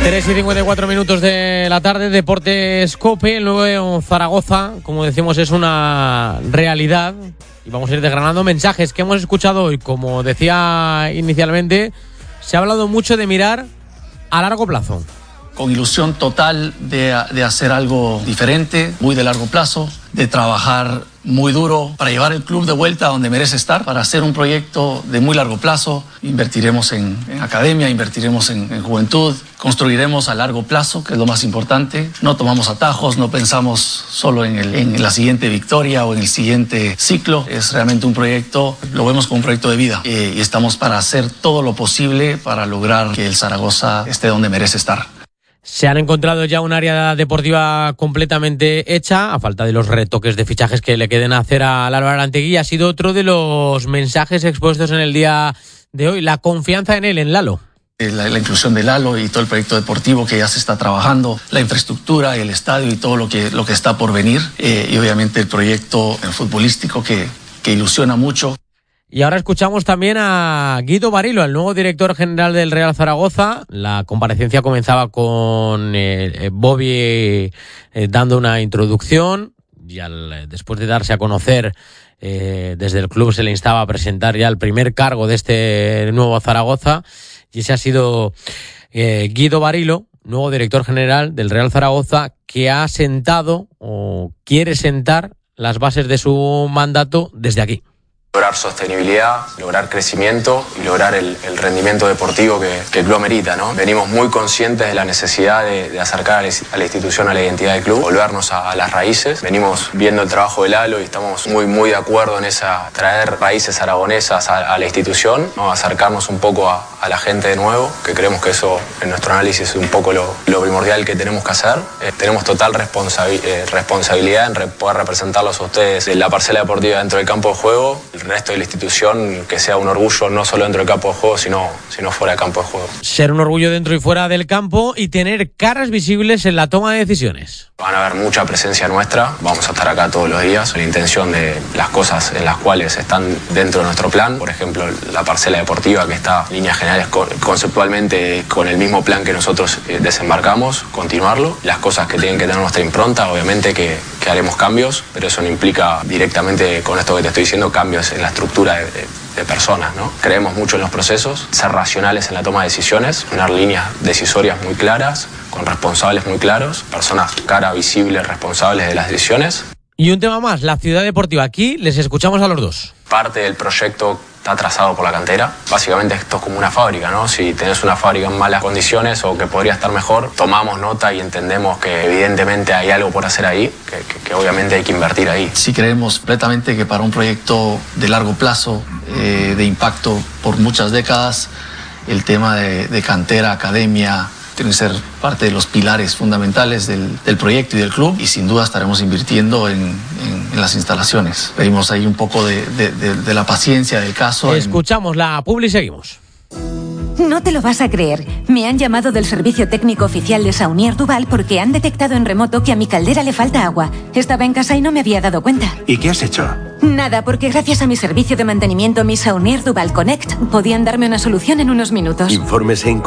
3:54 de la tarde, Deportes COPE, el nuevo Zaragoza, como decimos, es una realidad. Y vamos a ir desgranando mensajes que hemos escuchado hoy. Como decía inicialmente, se ha hablado mucho de mirar a largo plazo. Con ilusión total de hacer algo diferente, muy de largo plazo, de trabajar muy duro para llevar el club de vuelta a donde merece estar, para hacer un proyecto de muy largo plazo. Invertiremos en academia, invertiremos en juventud, construiremos a largo plazo, que es lo más importante. No tomamos atajos, no pensamos solo en la siguiente victoria o en el siguiente ciclo. Es realmente un proyecto, lo vemos como un proyecto de vida y estamos para hacer todo lo posible para lograr que el Zaragoza esté donde merece estar. Se han encontrado ya un área deportiva completamente hecha, a falta de los retoques de fichajes que le queden a hacer a Lalo Arantegui. Ha sido otro de los mensajes expuestos en el día de hoy, la confianza en él, en Lalo. La inclusión de Lalo y todo el proyecto deportivo que ya se está trabajando, la infraestructura, el estadio y todo lo que está por venir, y obviamente el proyecto futbolístico que ilusiona mucho. Y ahora escuchamos también a Guido Barilo, el nuevo director general del Real Zaragoza. La comparecencia comenzaba con Bobby dando una introducción y después de darse a conocer desde el club se le instaba a presentar ya el primer cargo de este nuevo Zaragoza, y ese ha sido Guido Barilo, nuevo director general del Real Zaragoza, que ha sentado o quiere sentar las bases de su mandato desde aquí. Lograr sostenibilidad, lograr crecimiento y lograr el rendimiento deportivo que el club merita, ¿no? Venimos muy conscientes de la necesidad de acercar a la institución a la identidad del club, volvernos a las raíces. Venimos viendo el trabajo de Lalo y estamos muy de acuerdo en traer raíces aragonesas a la institución, ¿no? Acercarnos un poco a la gente de nuevo, que creemos que eso en nuestro análisis es un poco lo primordial que tenemos que hacer. Tenemos total responsabilidad en poder representarlos a ustedes en la parcela deportiva dentro del campo de juego. El resto de la institución, que sea un orgullo no solo dentro del campo de juego, sino fuera del campo de juego. Ser un orgullo dentro y fuera del campo y tener caras visibles en la toma de decisiones. Van a haber mucha presencia nuestra, vamos a estar acá todos los días, la intención de las cosas en las cuales están dentro de nuestro plan, por ejemplo la parcela deportiva, que está en líneas generales conceptualmente con el mismo plan que nosotros desembarcamos, continuarlo. Las cosas que tienen que tener nuestra impronta, obviamente que haremos cambios, pero eso no implica directamente, con esto que te estoy diciendo, cambios en la estructura de personas, ¿no? Creemos mucho en los procesos, ser racionales en la toma de decisiones, tener líneas decisorias muy claras, con responsables muy claros, personas cara, visibles, responsables de las decisiones. Y un tema más, la ciudad deportiva. Aquí les escuchamos a los dos. Parte del proyecto está trazado por la cantera. Básicamente esto es como una fábrica, ¿no? Si tenés una fábrica en malas condiciones o que podría estar mejor, tomamos nota y entendemos que evidentemente hay algo por hacer ahí, que obviamente hay que invertir ahí. Sí creemos completamente que para un proyecto de largo plazo, de impacto por muchas décadas, el tema de cantera, academia, tiene que ser parte de los pilares fundamentales del proyecto y del club, y sin duda estaremos invirtiendo en las instalaciones. Pedimos ahí un poco de la paciencia del caso. Escuchamos la publi y seguimos. No te lo vas a creer. Me han llamado del servicio técnico oficial de Saunier Duval porque han detectado en remoto que a mi caldera le falta agua. Estaba en casa y no me había dado cuenta. ¿Y qué has hecho? Nada, porque gracias a mi servicio de mantenimiento, mi Saunier Duval Connect, podían darme una solución en unos minutos. Infórmese en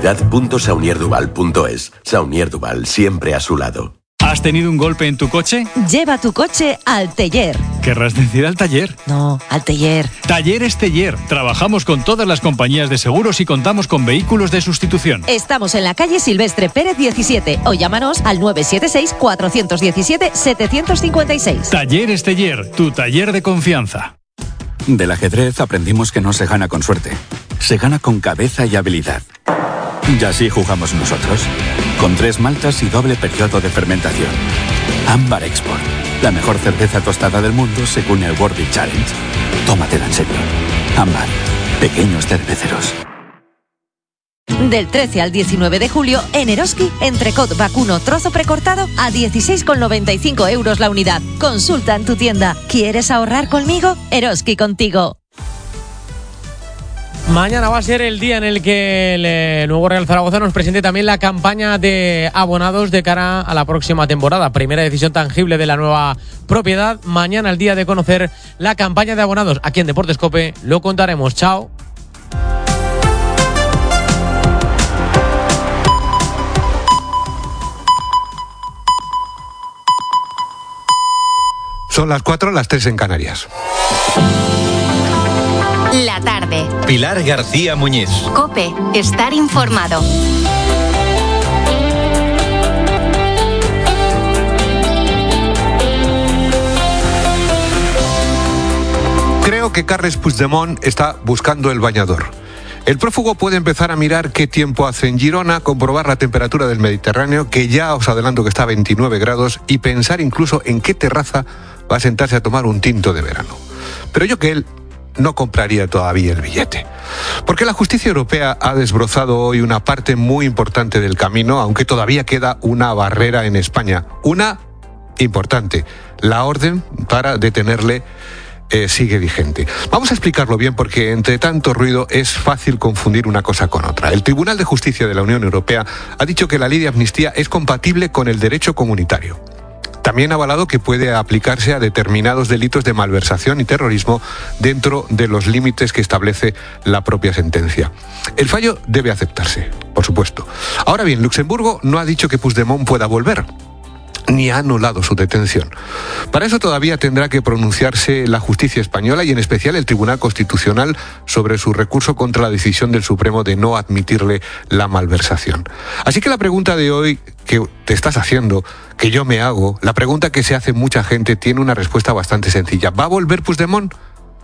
conectividad.saunierduval.es. Saunier Duval, siempre a su lado. ¿Has tenido un golpe en tu coche? Lleva tu coche al taller. ¿Querrás decir al taller? No, al taller. Talleres Teller. Trabajamos con todas las compañías de seguros y contamos con vehículos de sustitución. Estamos en la calle Silvestre Pérez 17 o llámanos al 976-417-756. Talleres Teller, tu taller de confianza. Del ajedrez aprendimos que no se gana con suerte, se gana con cabeza y habilidad. Y así jugamos nosotros, con 3 maltas y doble periodo de fermentación. Ámbar Export, la mejor cerveza tostada del mundo según el World Beer Challenge. Tómatela en serio. Ámbar, pequeños cerveceros. Del 13 al 19 de julio, en Eroski, entrecot vacuno trozo precortado a 16,95 € la unidad. Consulta en tu tienda. ¿Quieres ahorrar conmigo? Eroski contigo. Mañana va a ser el día en el que el nuevo Real Zaragoza nos presente también la campaña de abonados de cara a la próxima temporada. Primera decisión tangible de la nueva propiedad. Mañana el día de conocer la campaña de abonados. Aquí en Deportes COPE lo contaremos. Chao. Son las 4, las 3 en Canarias. La tarde. Pilar García Muñiz. COPE. Estar informado. Creo que Carles Puigdemont está buscando el bañador. El prófugo puede empezar a mirar qué tiempo hace en Girona, comprobar la temperatura del Mediterráneo, que ya os adelanto que está a 29 grados, y pensar incluso en qué terraza va a sentarse a tomar un tinto de verano. Pero yo que él no compraría todavía el billete. Porque la justicia europea ha desbrozado hoy una parte muy importante del camino, aunque todavía queda una barrera en España. Una importante, la orden para detenerle sigue vigente. Vamos a explicarlo bien porque entre tanto ruido es fácil confundir una cosa con otra. El Tribunal de Justicia de la Unión Europea ha dicho que la ley de amnistía es compatible con el derecho comunitario. También ha avalado que puede aplicarse a determinados delitos de malversación y terrorismo dentro de los límites que establece la propia sentencia. El fallo debe aceptarse, por supuesto. Ahora bien, Luxemburgo no ha dicho que Puigdemont pueda volver, ni ha anulado su detención. Para eso todavía tendrá que pronunciarse la justicia española y en especial el Tribunal Constitucional sobre su recurso contra la decisión del Supremo de no admitirle la malversación. Así que la pregunta de hoy que te estás haciendo, que yo me hago, la pregunta que se hace mucha gente tiene una respuesta bastante sencilla. ¿Va a volver Puigdemont?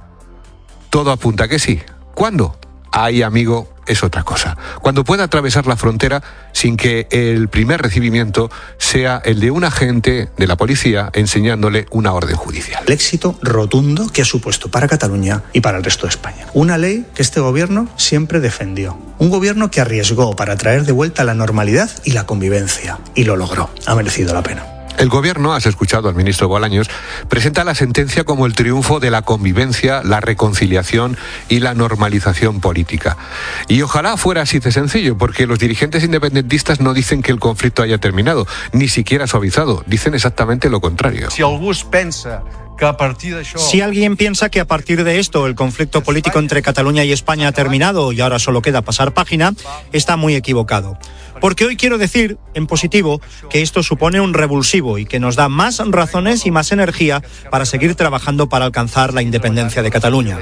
Todo apunta que sí. ¿Cuándo? Ahí, amigo, es otra cosa. Cuando pueda atravesar la frontera sin que el primer recibimiento sea el de un agente de la policía enseñándole una orden judicial. El éxito rotundo que ha supuesto para Cataluña y para el resto de España. Una ley que este gobierno siempre defendió. Un gobierno que arriesgó para traer de vuelta la normalidad y la convivencia. Y lo logró. Ha merecido la pena. El gobierno, has escuchado al ministro Bolaños, presenta la sentencia como el triunfo de la convivencia, la reconciliación y la normalización política. Y ojalá fuera así de sencillo, porque los dirigentes independentistas no dicen que el conflicto haya terminado, ni siquiera suavizado, dicen exactamente lo contrario. Si alguien piensa que a partir de esto el conflicto político entre Cataluña y España ha terminado y ahora solo queda pasar página, está muy equivocado. Porque hoy quiero decir, en positivo, que esto supone un revulsivo y que nos da más razones y más energía para seguir trabajando para alcanzar la independencia de Cataluña.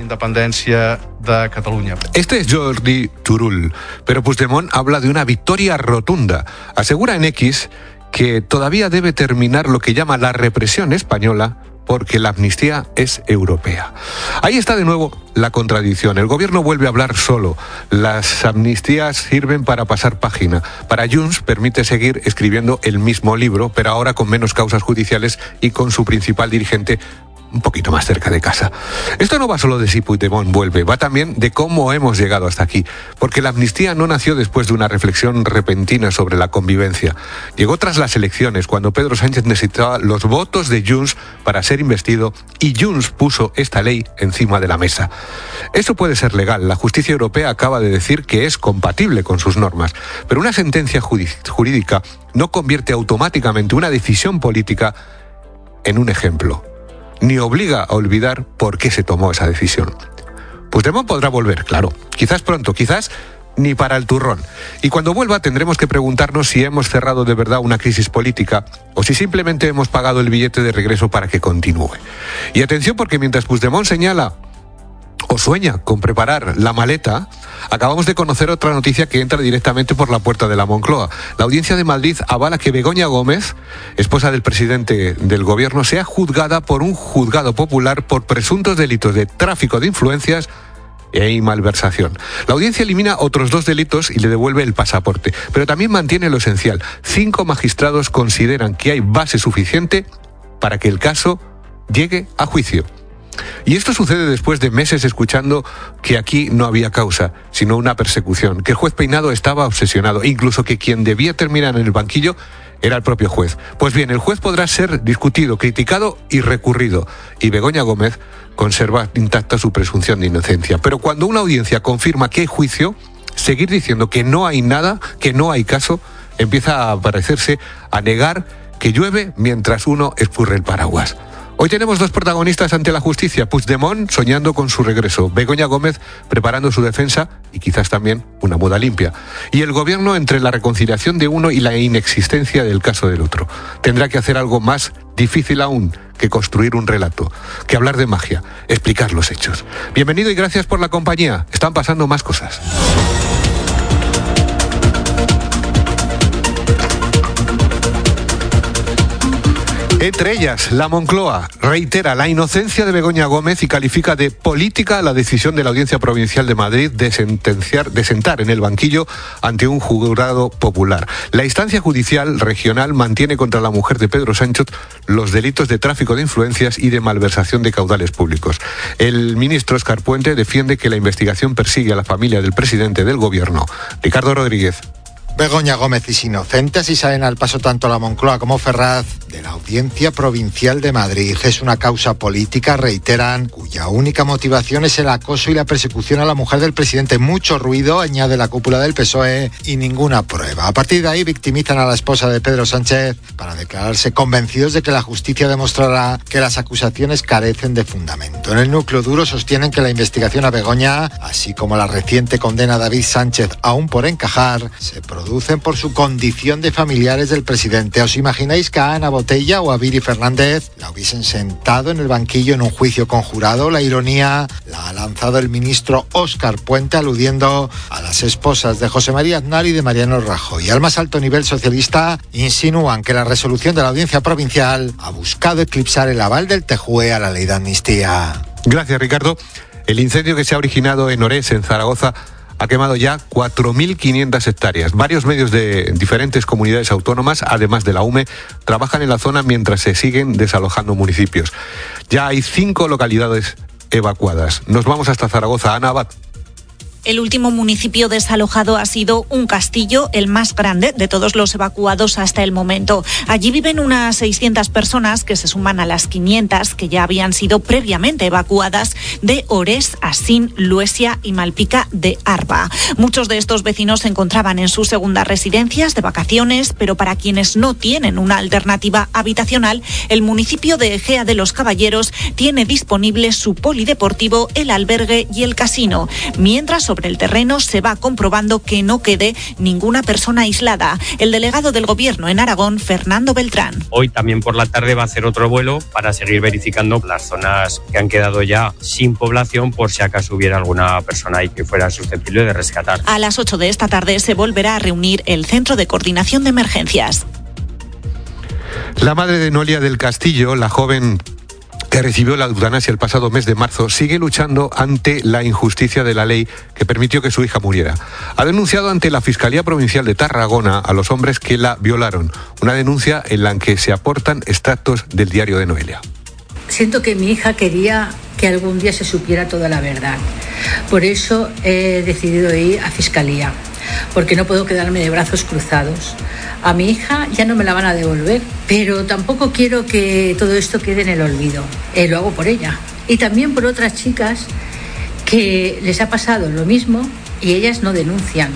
Este es Jordi Turull, pero Puigdemont habla de una victoria rotunda. Asegura en X que todavía debe terminar lo que llama la represión española, porque la amnistía es europea. Ahí está de nuevo la contradicción. El gobierno vuelve a hablar solo. Las amnistías sirven para pasar página. Para Junts permite seguir escribiendo el mismo libro, pero ahora con menos causas judiciales y con su principal dirigente un poquito más cerca de casa. Esto no va solo de si Puigdemont vuelve, va también de cómo hemos llegado hasta aquí, porque la amnistía no nació después de una reflexión repentina sobre la convivencia. Llegó tras las elecciones, cuando Pedro Sánchez necesitaba los votos de Junts para ser investido, y Junts puso esta ley encima de la mesa. Eso puede ser legal, la justicia europea acaba de decir que es compatible con sus normas, pero una sentencia jurídica no convierte automáticamente una decisión política en un ejemplo, ni obliga a olvidar por qué se tomó esa decisión. Puigdemont podrá volver, claro, quizás pronto, quizás ni para el turrón. Y cuando vuelva tendremos que preguntarnos si hemos cerrado de verdad una crisis política o si simplemente hemos pagado el billete de regreso para que continúe. Y atención, porque mientras Puigdemont señala o sueña con preparar la maleta, acabamos de conocer otra noticia que entra directamente por la puerta de la Moncloa. La Audiencia de Madrid avala que Begoña Gómez, esposa del presidente del gobierno, sea juzgada por un juzgado popular por presuntos delitos de tráfico de influencias y malversación. La audiencia elimina otros 2 delitos y le devuelve el pasaporte, pero también mantiene lo esencial. 5 magistrados consideran que hay base suficiente para que el caso llegue a juicio. Y esto sucede después de meses escuchando que aquí no había causa, sino una persecución, que el juez Peinado estaba obsesionado, incluso que quien debía terminar en el banquillo era el propio juez. Pues bien, el juez podrá ser discutido, criticado y recurrido, y Begoña Gómez conserva intacta su presunción de inocencia. Pero cuando una audiencia confirma que hay juicio, seguir diciendo que no hay nada, que no hay caso, empieza a parecerse a negar que llueve mientras uno escurre el paraguas. Hoy tenemos 2 protagonistas ante la justicia: Puigdemont soñando con su regreso, Begoña Gómez preparando su defensa y quizás también una muda limpia. Y el gobierno entre la reconciliación de uno y la inexistencia del caso del otro. Tendrá que hacer algo más difícil aún que construir un relato, que hablar de magia, explicar los hechos. Bienvenido y gracias por la compañía. Están pasando más cosas. Entre ellas, la Moncloa reitera la inocencia de Begoña Gómez y califica de política la decisión de la Audiencia Provincial de Madrid de sentar en el banquillo ante un jurado popular. La instancia judicial regional mantiene contra la mujer de Pedro Sánchez los delitos de tráfico de influencias y de malversación de caudales públicos. El ministro Óscar Puente defiende que la investigación persigue a la familia del presidente del gobierno. Ricardo Rodríguez. Begoña Gómez es inocente, así salen al paso tanto la Moncloa como Ferraz de la Audiencia Provincial de Madrid. Es una causa política, reiteran, cuya única motivación es el acoso y la persecución a la mujer del presidente. Mucho ruido, añade la cúpula del PSOE, y ninguna prueba. A partir de ahí victimizan a la esposa de Pedro Sánchez para declararse convencidos de que la justicia demostrará que las acusaciones carecen de fundamento. En el núcleo duro sostienen que la investigación a Begoña, así como la reciente condena a David Sánchez aún por encajar, se producen por su condición de familiares del presidente. ¿Os imagináis que a Ana Botella o a Viri Fernández la hubiesen sentado en el banquillo en un juicio conjurado? La ironía la ha lanzado el ministro Óscar Puente, aludiendo a las esposas de José María Aznar y de Mariano Rajoy. Al más alto nivel socialista insinúan que la resolución de la Audiencia Provincial ha buscado eclipsar el aval del TJUE a la ley de amnistía. Gracias, Ricardo. El incendio que se ha originado en Orés, en Zaragoza, ha quemado ya 4.500 hectáreas. Varios medios de diferentes comunidades autónomas, además de la UME, trabajan en la zona mientras se siguen desalojando municipios. Ya hay 5 localidades evacuadas. Nos vamos hasta Zaragoza. Ana Abad. El último municipio desalojado ha sido Un Castillo, el más grande de todos los evacuados hasta el momento. Allí viven unas 600 personas que se suman a las 500 que ya habían sido previamente evacuadas de Orés, Asín, Luesia y Malpica de Arba. Muchos de estos vecinos se encontraban en sus segundas residencias de vacaciones, pero para quienes no tienen una alternativa habitacional, el municipio de Egea de los Caballeros tiene disponible su polideportivo, el albergue y el casino, mientras sobre el terreno se va comprobando que no quede ninguna persona aislada. El delegado del Gobierno en Aragón, Fernando Beltrán. Hoy también por la tarde va a hacer otro vuelo para seguir verificando las zonas que han quedado ya sin población, por si acaso hubiera alguna persona ahí que fuera susceptible de rescatar. A las 8 de esta tarde se volverá a reunir el Centro de Coordinación de Emergencias. La madre de Noelia del Castillo, la joven que recibió la eutanasia el pasado mes de marzo, sigue luchando ante la injusticia de la ley que permitió que su hija muriera. Ha denunciado ante la Fiscalía Provincial de Tarragona a los hombres que la violaron, una denuncia en la que se aportan extractos del diario de Noelia. Siento que mi hija quería que algún día se supiera toda la verdad. Por eso he decidido ir a Fiscalía, porque no puedo quedarme de brazos cruzados. A mi hija ya no me la van a devolver, pero tampoco quiero que todo esto quede en el olvido. Lo hago por ella y también por otras chicas que les ha pasado lo mismo y ellas no denuncian.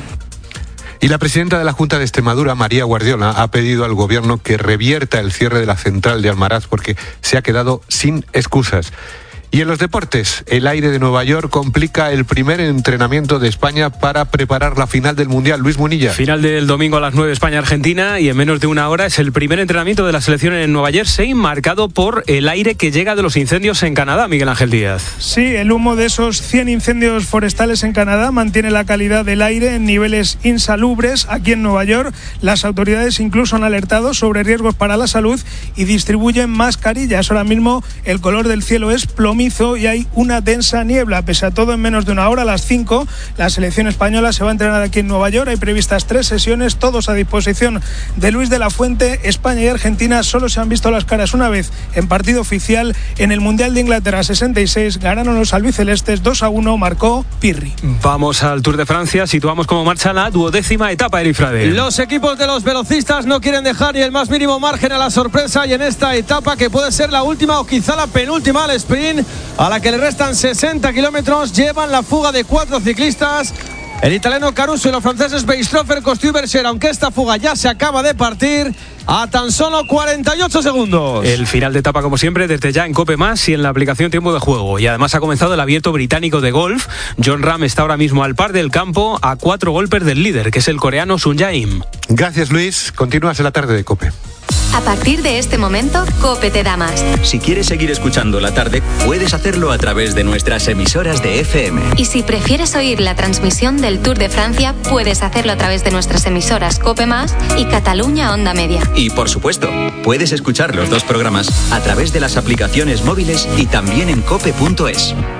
Y la presidenta de la Junta de Extremadura, María Guardiola, ha pedido al gobierno que revierta el cierre de la central de Almaraz porque se ha quedado sin excusas. Y en los deportes, el aire de Nueva York complica el primer entrenamiento de España para preparar la final del Mundial. Luis Munilla. Final del domingo a las 9 España-Argentina, y en menos de una hora es el primer entrenamiento de la selección en Nueva Jersey, marcado por el aire que llega de los incendios en Canadá. Miguel Ángel Díaz. Sí, el humo de esos 100 incendios forestales en Canadá mantiene la calidad del aire en niveles insalubres. Aquí en Nueva York, las autoridades incluso han alertado sobre riesgos para la salud y distribuyen mascarillas. Ahora mismo el color del cielo es plomizo y hay una densa niebla. Pese a todo, en menos de una hora, a las 5, la selección española se va a entrenar aquí en Nueva York. Hay previstas 3 sesiones, todos a disposición de Luis de la Fuente. España y Argentina solo se han visto las caras una vez en partido oficial en el Mundial de Inglaterra 66. Ganaron los albicelestes 2-1, marcó Pirri. Vamos al Tour de Francia, situamos cómo marcha la 12ª etapa, Erifrade. Los equipos de los velocistas no quieren dejar ni el más mínimo margen a la sorpresa, y en esta etapa, que puede ser la última o quizá la penúltima al sprint, a la que le restan 60 kilómetros, llevan la fuga de 4 ciclistas. El italiano Caruso y los franceses Beistroffer, Costiu y Berger, aunque esta fuga ya se acaba de partir a tan solo 48 segundos. El final de etapa, como siempre, desde ya en COPE+, y en la aplicación Tiempo de Juego. Y además ha comenzado el Abierto Británico de golf. Jon Rahm está ahora mismo al par del campo, a 4 golpes del líder, que es el coreano Sun Jae-im. Gracias, Luis. Continúas en la tarde de COPE. A partir de este momento, COPE te da más. Si quieres seguir escuchando La Tarde, puedes hacerlo a través de nuestras emisoras de FM. Y si prefieres oír la transmisión del Tour de Francia, puedes hacerlo a través de nuestras emisoras COPE Más y Cataluña Onda Media. Y por supuesto, puedes escuchar los dos programas a través de las aplicaciones móviles y también en cope.es.